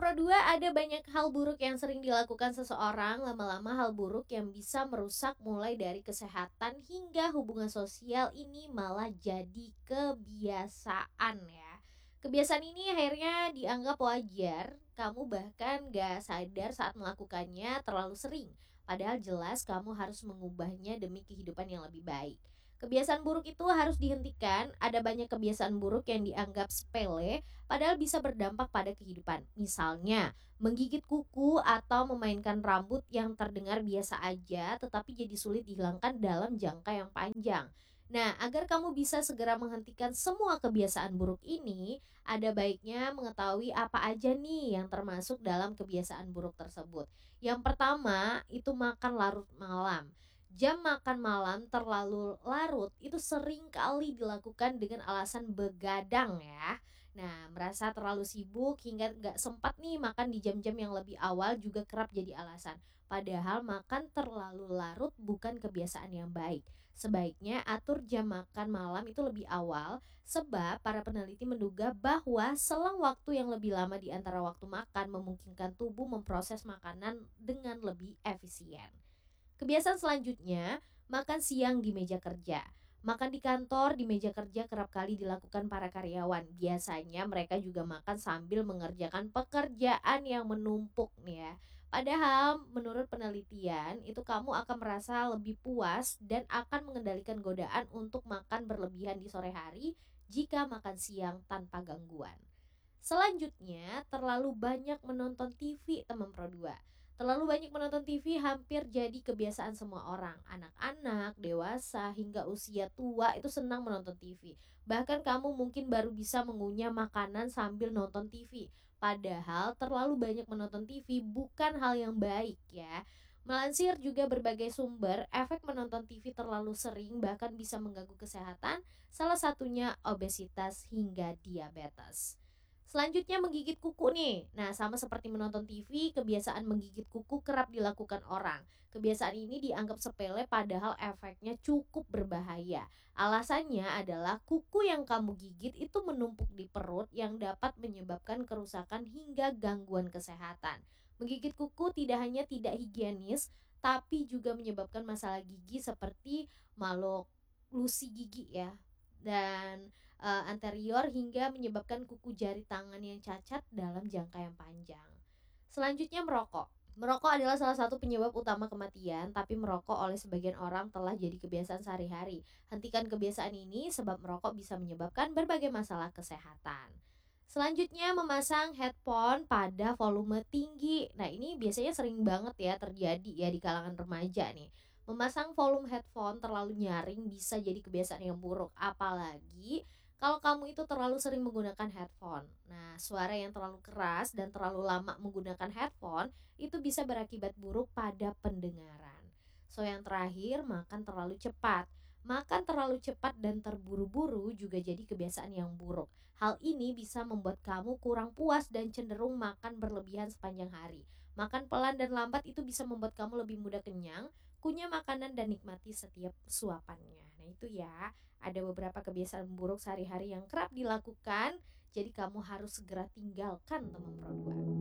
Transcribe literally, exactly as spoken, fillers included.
Pro dua, ada banyak hal buruk yang sering dilakukan seseorang. Lama-lama hal buruk yang bisa merusak mulai dari kesehatan hingga hubungan sosial ini malah jadi kebiasaan ya. Kebiasaan ini akhirnya dianggap wajar. Kamu bahkan gak sadar saat melakukannya terlalu sering. Padahal jelas kamu harus mengubahnya demi kehidupan yang lebih baik. Kebiasaan buruk itu harus dihentikan. Ada banyak kebiasaan buruk yang dianggap sepele padahal bisa berdampak pada kehidupan. Misalnya, menggigit kuku atau memainkan rambut yang terdengar biasa aja tetapi jadi sulit dihilangkan dalam jangka yang panjang. Nah, agar kamu bisa segera menghentikan semua kebiasaan buruk ini, ada baiknya mengetahui apa aja nih yang termasuk dalam kebiasaan buruk tersebut. Yang pertama, itu makan larut malam. Jam makan malam terlalu larut itu sering kali dilakukan dengan alasan begadang ya. Nah, merasa terlalu sibuk hingga nggak sempat nih makan di jam-jam yang lebih awal juga kerap jadi alasan. Padahal makan terlalu larut bukan kebiasaan yang baik. Sebaiknya atur jam makan malam itu lebih awal, sebab para peneliti menduga bahwa selang waktu yang lebih lama di antara waktu makan memungkinkan tubuh memproses makanan dengan lebih efisien. Kebiasaan selanjutnya, makan siang di meja kerja. Makan di kantor, di meja kerja kerap kali dilakukan para karyawan. Biasanya mereka juga makan sambil mengerjakan pekerjaan yang menumpuk nih ya. Padahal menurut penelitian itu kamu akan merasa lebih puas dan akan mengendalikan godaan untuk makan berlebihan di sore hari jika makan siang tanpa gangguan. Selanjutnya, terlalu banyak menonton T V teman Pro dua. Terlalu banyak menonton T V hampir jadi kebiasaan semua orang. Anak-anak, dewasa, hingga usia tua itu senang menonton T V. Bahkan kamu mungkin baru bisa mengunyah makanan sambil nonton T V. Padahal terlalu banyak menonton T V bukan hal yang baik ya. Melansir juga berbagai sumber, efek menonton T V terlalu sering bahkan bisa mengganggu kesehatan, salah satunya obesitas hingga diabetes. Selanjutnya menggigit kuku nih. Nah, sama seperti menonton T V, kebiasaan menggigit kuku kerap dilakukan orang. Kebiasaan ini dianggap sepele padahal efeknya cukup berbahaya. Alasannya adalah kuku yang kamu gigit itu menumpuk di perut yang dapat menyebabkan kerusakan hingga gangguan kesehatan. Menggigit kuku tidak hanya tidak higienis, tapi juga menyebabkan masalah gigi seperti malokklusi gigi ya. Dan uh, anterior hingga menyebabkan kuku jari tangan yang cacat dalam jangka yang panjang. Selanjutnya merokok. Merokok adalah salah satu penyebab utama kematian, tapi merokok oleh sebagian orang telah jadi kebiasaan sehari-hari. Hentikan kebiasaan ini sebab merokok bisa menyebabkan berbagai masalah kesehatan. Selanjutnya memasang headphone pada volume tinggi. Nah, ini biasanya sering banget ya terjadi ya di kalangan remaja nih. Memasang volume headphone terlalu nyaring bisa jadi kebiasaan yang buruk, apalagi kalau kamu itu terlalu sering menggunakan headphone. Nah, suara yang terlalu keras dan terlalu lama menggunakan headphone itu bisa berakibat buruk pada pendengaran. So, yang terakhir, makan terlalu cepat. Makan terlalu cepat dan terburu-buru juga jadi kebiasaan yang buruk. Hal ini bisa membuat kamu kurang puas dan cenderung makan berlebihan sepanjang hari. Makan pelan dan lambat itu bisa membuat kamu lebih mudah kenyang, kunyah makanan dan nikmati setiap suapannya. Nah, itu ya, ada beberapa kebiasaan buruk sehari-hari yang kerap dilakukan, jadi kamu harus segera tinggalkan teman Pro dua.